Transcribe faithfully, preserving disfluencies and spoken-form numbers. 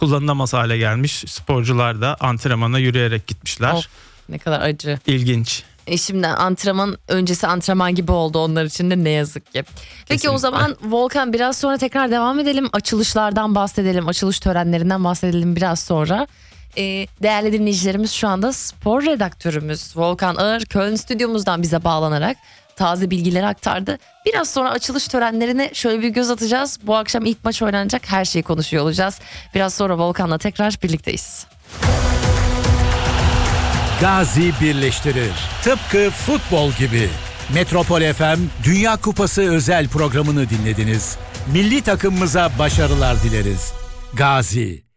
kullanılamaz hale gelmiş. Sporcular da antrenmana yürüyerek gitmişler. Of, ne kadar acı. İlginç. E şimdi antrenman öncesi antrenman gibi oldu onlar için de ne yazık ki. Peki Kesinlikle. O zaman Volkan biraz sonra tekrar devam edelim. Açılışlardan bahsedelim. Açılış törenlerinden bahsedelim biraz sonra. E, değerli dinleyicilerimiz, şu anda spor redaktörümüz Volkan Ağır Köln stüdyomuzdan bize bağlanarak taze bilgileri aktardı. Biraz sonra açılış törenlerine şöyle bir göz atacağız. Bu akşam ilk maç oynanacak, her şeyi konuşuyor olacağız. Biraz sonra Volkan'la tekrar birlikteyiz. Gazi birleştirir. Tıpkı futbol gibi. Metropol F M Dünya Kupası özel programını dinlediniz. Milli takımımıza başarılar dileriz. Gazi.